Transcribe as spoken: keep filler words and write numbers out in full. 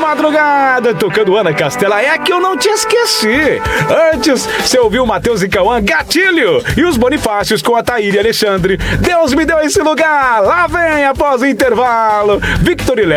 madrugada, tocando Ana Castela. É que eu não te esqueci. Antes, você ouviu Matheus e Cauã, Gatilho. E os Bonifácios com a Taíra e Alexandre. Deus me deu esse lugar. Lá vem após o intervalo. Victor e Léo.